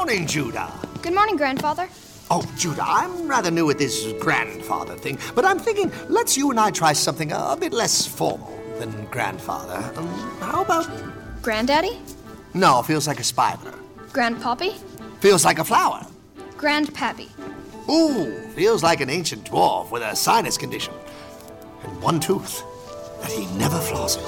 morning, Judah. Good morning, Grandfather. Oh, Judah, I'm rather new at this grandfather thing, but I'm thinking let's you and I try something a bit less formal than grandfather. How about... Granddaddy? No, feels like a spider. Grandpappy? Feels like a flower. Grandpappy. Ooh, feels like an ancient dwarf with a sinus condition. And one tooth that he never flosses.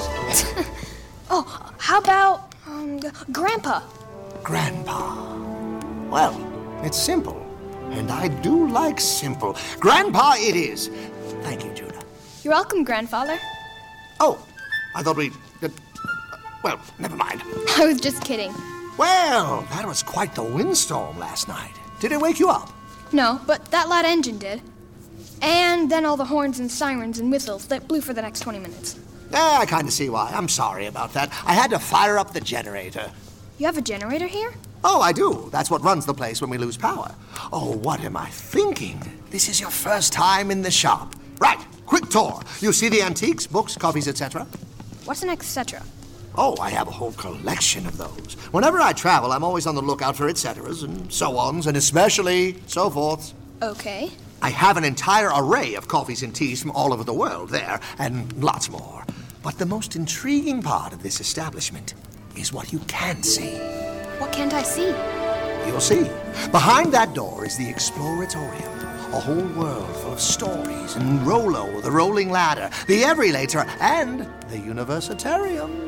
Oh, how about, Grandpa? Grandpa. Well, it's simple. And I do like simple. Grandpa it is. Thank you, Judah. You're welcome, Grandfather. Oh, I thought we... well, never mind. I was just kidding. Well, that was quite the windstorm last night. Did it wake you up? No, but that loud engine did. And then all the horns and sirens and whistles that blew for the next 20 minutes. I kind of see why. I'm sorry about that. I had to fire up the generator. You have a generator here? Oh, I do. That's what runs the place when we lose power. Oh, what am I thinking? This is your first time in the shop. Right, quick tour. You see the antiques, books, copies, etc.? What's an etc.? Oh, I have a whole collection of those. Whenever I travel, I'm always on the lookout for etceteras and so-ons, and especially so forths. Okay. I have an entire array of coffees and teas from all over the world there, and lots more. But the most intriguing part of this establishment is what you can't see. What can't I see? You'll see. Behind that door is the Exploratorium. A whole world full of stories, and Rollo, the rolling ladder, the Everylater, and the Universitarium.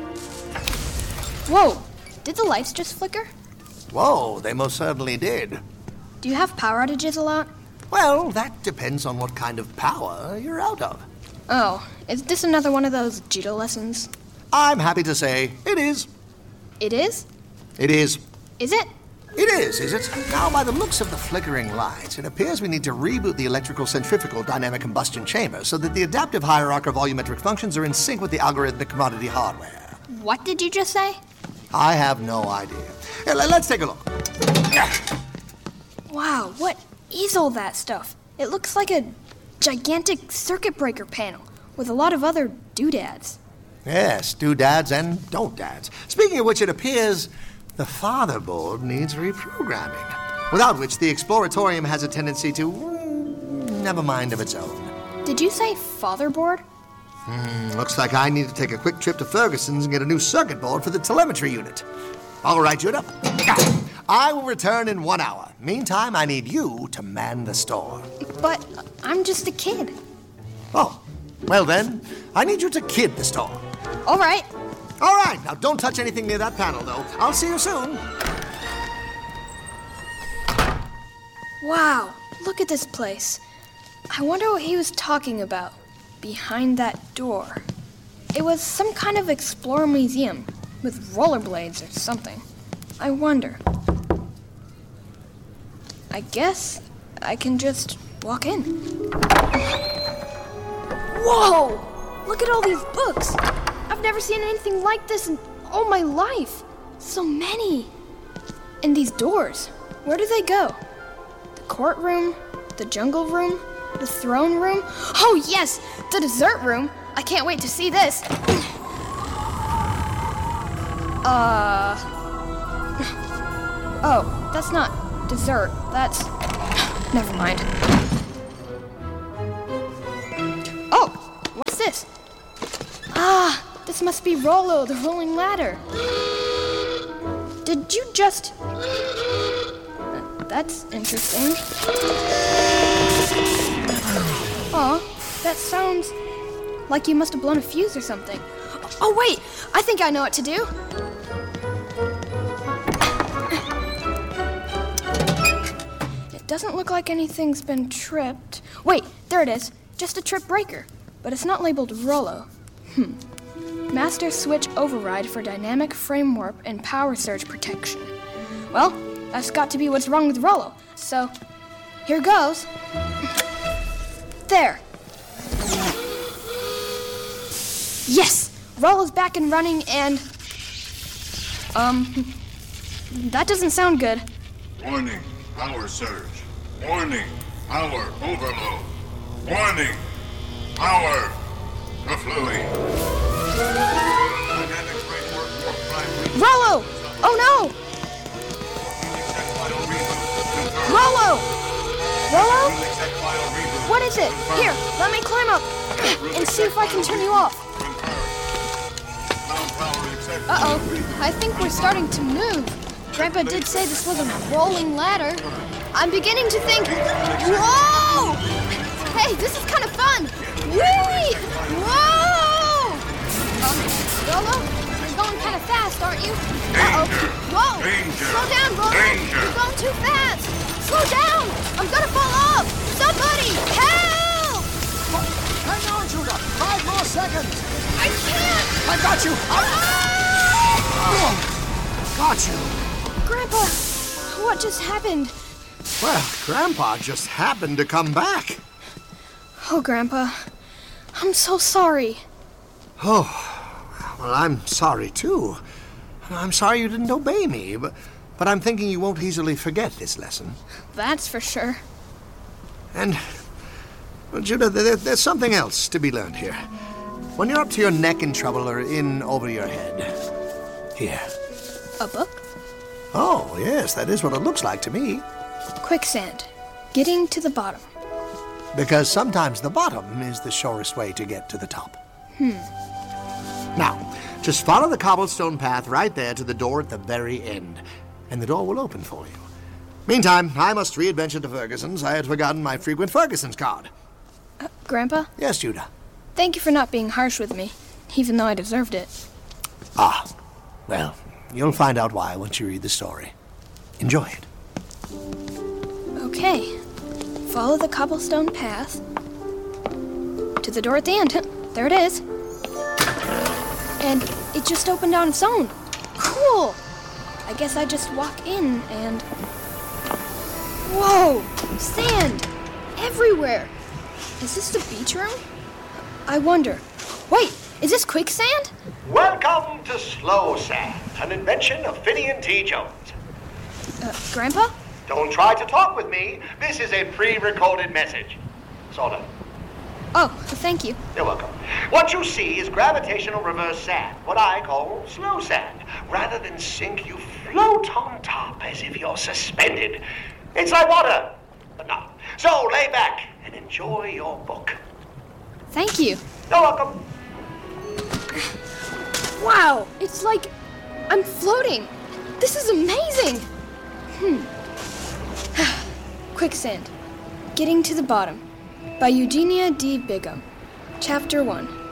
Whoa, did the lights just flicker? Whoa, they most certainly did. Do you have power outages a lot? Well, that depends on what kind of power you're out of. Oh, is this another one of those judo lessons? I'm happy to say it is. It is? It is. Is it? It is it? Now, by the looks of the flickering lights, it appears we need to reboot the electrical centrifugal dynamic combustion chamber so that the adaptive hierarchical volumetric functions are in sync with the algorithmic commodity hardware. What did you just say? I have no idea. Here, let's take a look. Wow, what is all that stuff? It looks like a gigantic circuit breaker panel with a lot of other doodads. Yes, doodads and don't-dads. Speaking of which, it appears the fatherboard needs reprogramming, without which the Exploratorium has a tendency to never mind of its own. Did you say fatherboard? Looks like I need to take a quick trip to Ferguson's and get a new circuit board for the telemetry unit. All right, Judah. I will return in 1 hour. Meantime, I need you to man the store. But I'm just a kid. Oh, well then, I need you to kid the store. All right. All right, now don't touch anything near that panel, though. I'll see you soon. Wow, look at this place. I wonder what he was talking about behind that door. It was some kind of Explorer museum with rollerblades or something. I wonder. I guess I can just walk in. Whoa! Look at all these books. I've never seen anything like this in all my life. So many. And these doors, where do they go? The courtroom, the jungle room, the throne room. Oh yes, the dessert room. I can't wait to see this. Oh, that's not dessert. That's... Never mind. Oh, what's this? Ah, this must be Rollo, the rolling ladder. Did you just... That's interesting. Aw, that sounds like you must have blown a fuse or something. Oh, wait, I think I know what to do. It doesn't look like anything's been tripped. Wait, there it is. Just a trip breaker, but it's not labeled Rollo. Master switch override for dynamic frame warp and power surge protection. Well, that's got to be what's wrong with Rollo. So, here goes. There. Yes! Rollo's back and running and... that doesn't sound good. Warning, power surge. Warning, power overload. Warning, power refluing. Dynamic framework warp primary. Rollo! Oh no! Using set file Rollo! Rollo? Accept file reboot. What is it? Here, let me climb up and see if I can turn you off. Ground power accept Uh-oh, file reboot. I think we're starting to move. Grandpa did say this was a rolling ladder. I'm beginning to think, whoa! Hey, this is kind of fun. Whee! Whoa! Rollo, you're going kind of fast, aren't you? Uh-oh. Whoa! Danger. Slow down, Rollo. Danger. You're going too fast. Slow down. I'm gonna fall off. Somebody, help! Hang on, Judah. 5 more seconds. I can't. I got you. Got you. Grandpa, what just happened? Well, Grandpa just happened to come back. Oh, Grandpa, I'm so sorry. Oh, well, I'm sorry, too. I'm sorry you didn't obey me, but I'm thinking you won't easily forget this lesson. That's for sure. And, well, Judah, there's something else to be learned here. When you're up to your neck in trouble or in over your head, here. A book? Oh, yes, that is what it looks like to me. Quicksand. Getting to the bottom. Because sometimes the bottom is the surest way to get to the top. Now, just follow the cobblestone path right there to the door at the very end, and the door will open for you. Meantime, I must re-adventure to Ferguson's. I had forgotten my frequent Ferguson's card. Grandpa, Yes, Judah. thank you for not being harsh with me, even though I deserved it. Ah, well, you'll find out why once you read the story. Enjoy it. Okay. Follow the cobblestone path to the door at the end. There it is. And it just opened on its own. Cool! I guess I just walk in and... Whoa! Sand! Everywhere! Is this the beach room? I wonder. Wait, is this quicksand? Welcome to Slow Sand, an invention of Phineas T. Jones. Grandpa? Don't try to talk with me. This is a pre-recorded message. Sort of. Oh, thank you. You're welcome. What you see is gravitational reverse sand, what I call slow sand. Rather than sink, you float on top as if you're suspended. It's like water, but not. So lay back and enjoy your book. Thank you. You're welcome. Wow, it's like I'm floating. This is amazing. Quicksand. Getting to the Bottom by Eugenia D. Bigham. Chapter 1.